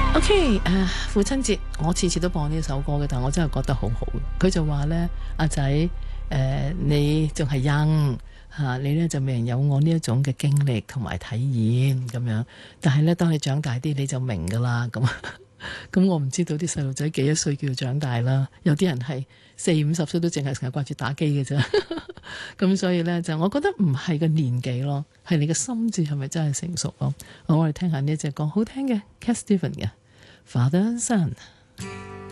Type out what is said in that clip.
OK，父親節我次次都播呢首歌嘅，但我真係覺得好好。佢就話呢，阿仔，你仲係young嚇，你呢就未有我呢一種嘅經歷同埋體驗咁樣。但係呢，當你長大啲，你就明㗎啦。咁咁我唔知道啲細路仔幾多歲叫做長大啦。有啲人係40-50歲都淨係成日掛住打機嘅啫。咁所以呢，就我覺得唔係個年紀咯，係你嘅心智係咪真係成熟咯？好，我哋聽下呢隻歌，好聽嘅 Cat Stevens 嘅。Father and Son。